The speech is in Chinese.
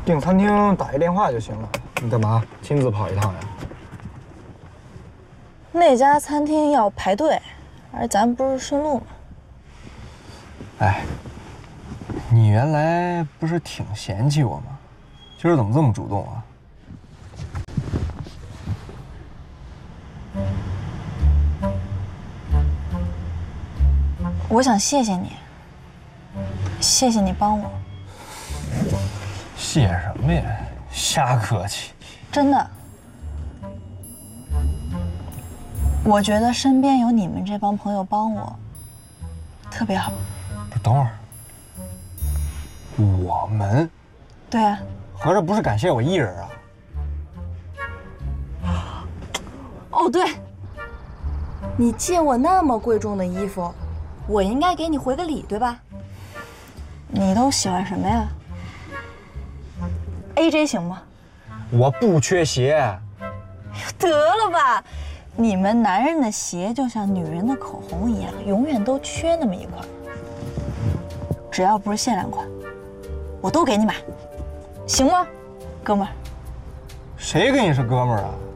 订餐厅打一电话就行了。你干嘛亲自跑一趟呀？ 那家餐厅要排队，而咱不是顺路吗？ 哎，你原来不是挺嫌弃我吗？今儿怎么这么主动啊？ 我想谢谢你，谢谢你帮我。 谢什么呀？瞎客气。 真的，我觉得身边有你们这帮朋友帮我，特别好。 不是，等会儿，我们？ 对啊， 合着不是感谢我一人啊？ 哦对，你借我那么贵重的衣服，我应该给你回个礼，对吧？你都喜欢什么呀 ？AJ 行吗？ 我不缺鞋。 得了吧，你们男人的鞋就像女人的口红一样，永远都缺那么一块。只要不是限量款，我都给你买，行吗，哥们儿？ 谁跟你是哥们儿啊？